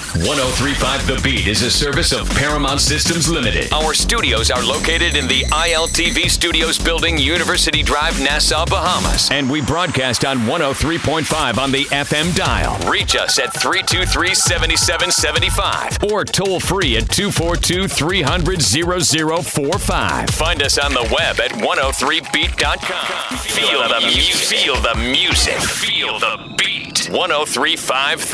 1035 The Beat is a service of Paramount Systems Limited. Our studios are located in the ILTV Studios building, University Drive, Nassau, Bahamas. And we broadcast on 103.5 on the FM dial. Reach us at 323-7775 or toll free at 242-300-0045. Find us on the web at 103beat.com. Feel the music. Feel the music. Feel the beat. 1035